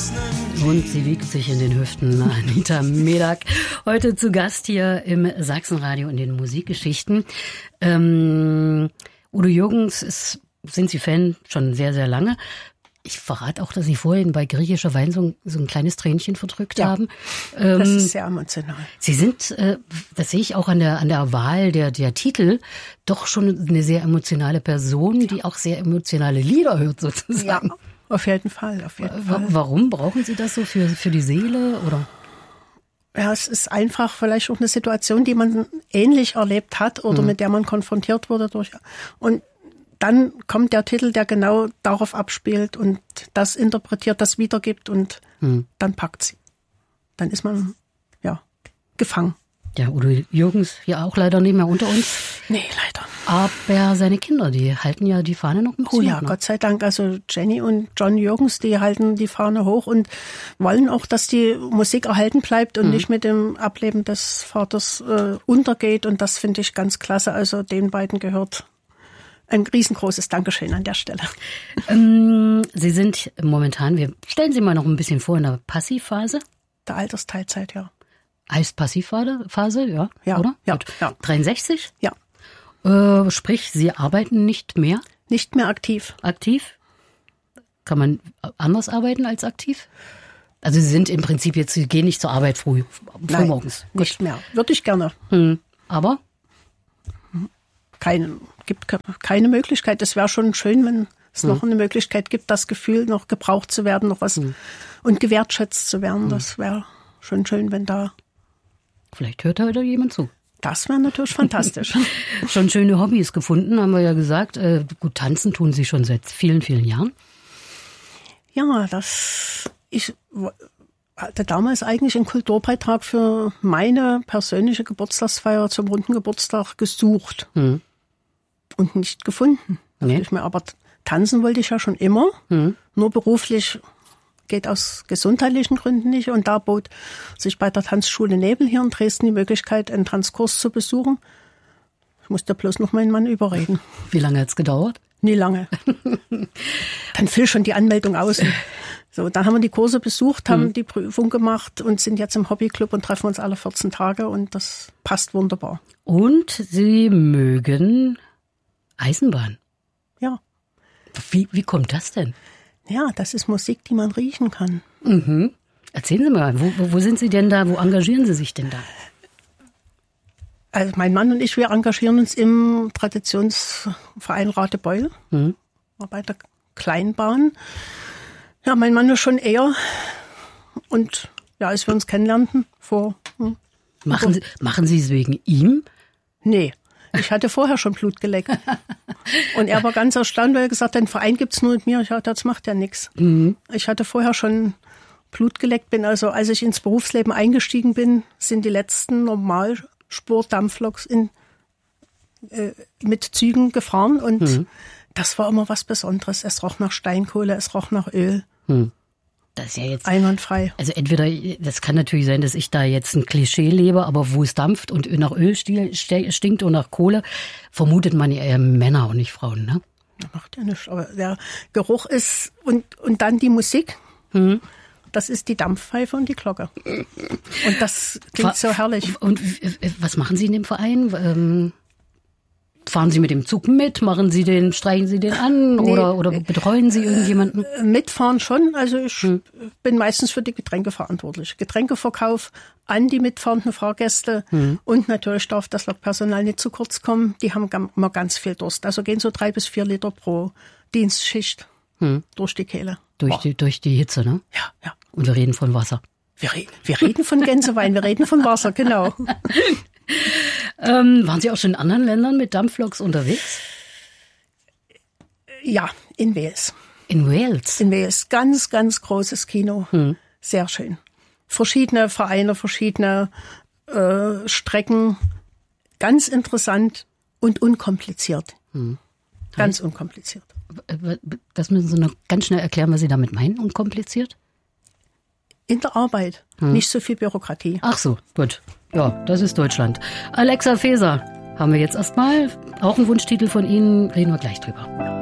Und sie wiegt sich in den Hüften. Anita Medak, heute zu Gast hier im Sachsenradio in den Musikgeschichten. Udo Jürgens sind Sie Fan schon sehr, sehr lange. Ich verrate auch, dass Sie vorhin bei Griechischer Wein so ein kleines Tränchen verdrückt haben. Das ist sehr emotional. Sie sind, das sehe ich auch an der Wahl der Titel, doch schon eine sehr emotionale Person, die auch sehr emotionale Lieder hört sozusagen. Ja, auf jeden Fall. Warum brauchen Sie das so für die Seele oder? Ja, es ist einfach vielleicht auch eine Situation, die man ähnlich erlebt hat oder mit der man konfrontiert wurde und dann kommt der Titel, der genau darauf abspielt und das interpretiert, das wiedergibt und dann packt sie. Dann ist man, gefangen. Ja, Udo Jürgens hier auch leider nicht mehr unter uns. Nee, leider. Aber seine Kinder, die halten ja die Fahne noch ein bisschen. Oh ja, Gott sei Dank. Also Jenny und John Jürgens, die halten die Fahne hoch und wollen auch, dass die Musik erhalten bleibt und nicht mit dem Ableben des Vaters untergeht. Und das finde ich ganz klasse. Also den beiden gehört ein riesengroßes Dankeschön an der Stelle. Sie sind momentan, stellen Sie mal noch ein bisschen vor, in der Passivphase. Der Altersteilzeit, ja. Heißt Passivphase, ja? Ja, oder? Ja, Gut. ja. 63? Ja. Sprich, Sie arbeiten nicht mehr? Nicht mehr aktiv. Aktiv? Kann man anders arbeiten als aktiv? Also Sie sind im Prinzip jetzt, Sie gehen nicht zur Arbeit früh morgens. Nicht mehr. Würde ich gerne. Aber? Gibt keine Möglichkeit. Es wäre schon schön, wenn es noch eine Möglichkeit gibt, das Gefühl noch gebraucht zu werden, noch was und gewertschätzt zu werden. Das wäre schon schön, wenn da... Vielleicht hört heute jemand zu. Das wäre natürlich fantastisch. Schon schöne Hobbys gefunden, haben wir ja gesagt. Gut, tanzen tun Sie schon seit vielen, vielen Jahren. Ja, ich hatte damals eigentlich einen Kulturbeitrag für meine persönliche Geburtstagsfeier zum runden Geburtstag gesucht und nicht gefunden. Nee. Aber tanzen wollte ich ja schon immer, nur beruflich geht aus gesundheitlichen Gründen nicht. Und da bot sich bei der Tanzschule Nebel hier in Dresden die Möglichkeit, einen Tanzkurs zu besuchen. Ich musste bloß noch meinen Mann überreden. Wie lange hat's gedauert? Nie lange. Dann fiel schon die Anmeldung aus. So, dann haben wir die Kurse besucht, haben die Prüfung gemacht und sind jetzt im Hobbyclub und treffen uns alle 14 Tage und das passt wunderbar. Und Sie mögen Eisenbahn? Ja. Wie kommt das denn? Ja, das ist Musik, die man riechen kann. Erzählen Sie mal, wo sind Sie denn da? Wo engagieren Sie sich denn da? Also mein Mann und ich, wir engagieren uns im Traditionsverein Radebeul, bei der Kleinbahn. Ja, mein Mann ist schon eher. Und ja, als wir uns kennenlernten Machen Sie es wegen ihm? Nee, ich hatte vorher schon Blut geleckt. Und er war ganz erstaunt, weil er gesagt hat, den Verein gibt's nur mit mir. Ich dachte, das macht ja nichts. Ich hatte vorher schon Blut geleckt, also als ich ins Berufsleben eingestiegen bin, sind die letzten Normalspur-Dampfloks mit Zügen gefahren und das war immer was Besonderes. Es roch nach Steinkohle, es roch nach Öl. Das ist ja jetzt einwandfrei. Also entweder, das kann natürlich sein, dass ich da jetzt ein Klischee lebe, aber wo es dampft und nach Öl stinkt und nach Kohle, vermutet man ja eher Männer und nicht Frauen, ne? Macht ja nichts, aber der Geruch ist, und dann die Musik, das ist die Dampfpfeife und die Glocke. Und das klingt so herrlich. Und was machen Sie in dem Verein? Fahren Sie mit dem Zug mit? Streichen Sie den an? Nee, oder betreuen Sie irgendjemanden? Mitfahren schon. Also ich bin meistens für die Getränke verantwortlich. Getränkeverkauf an die mitfahrenden Fahrgäste. Und natürlich darf das Lokpersonal nicht zu kurz kommen. Die haben immer ganz viel Durst. Also gehen so 3 bis 4 Liter pro Dienstschicht durch die Kehle. Durch die Hitze, ne? Ja. Und wir reden von Wasser. Wir reden von Gänsewein, wir reden von Wasser, genau. Waren Sie auch schon in anderen Ländern mit Dampfloks unterwegs? Ja, in Wales. In Wales? In Wales. Ganz, ganz großes Kino. Sehr schön. Verschiedene Vereine, verschiedene Strecken. Ganz interessant und unkompliziert. Ganz unkompliziert. Das müssen Sie noch ganz schnell erklären, was Sie damit meinen, unkompliziert? In der Arbeit. Nicht so viel Bürokratie. Ach so, gut. Ja, das ist Deutschland. Alexa Faeser haben wir jetzt erstmal. Auch ein Wunschtitel von Ihnen, reden wir gleich drüber.